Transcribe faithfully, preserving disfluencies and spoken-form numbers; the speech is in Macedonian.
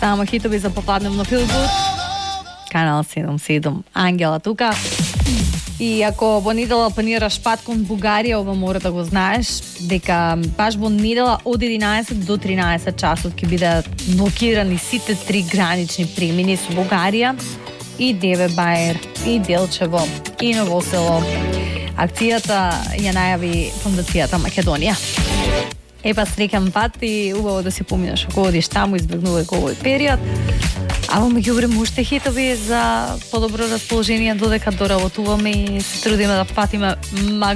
Само хитови за попладневно филгуд. Канал седум седум. Ангела тука. И ако во недела планираш пат кон Бугарија, ова мора да го знаеш, дека баш во недела од единаесет до тринаесет часот ќе бидат блокирани сите три гранични премини со Бугарија и Деве Баер, и Делчево, и Ново село. Акцијата ја најави Фондацијата Македонија. Епа среќен пат и убаво да се поминаш ако одиш таму, избегнувај овој период. А во меѓувреме уште хитови за подобро расположение додека доработуваме и се трудиме да патиме